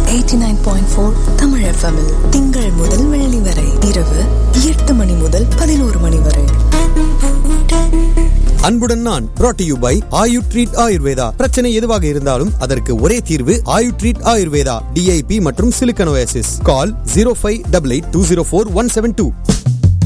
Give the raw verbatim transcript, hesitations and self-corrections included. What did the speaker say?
Eighty nine point four Tamil எஃப்எம்மில் திங்கள் முதல் வெள்ளி வரை இரவு எட்டு மணி முதல் பதினோரு மணி வரை. அன்புடன் நான் brought to you by Ayu treat Ayurveda. பிரச்சனை எதுவாக இருந்தாலும் அதற்கு ஒரே தீர்வு ஆயு ட்ரீட் ஆயுர்வேதா. டிஐபி மற்றும் சிலிக்கனோசிஸ். கால் zero five eight eight two zero four one seven two.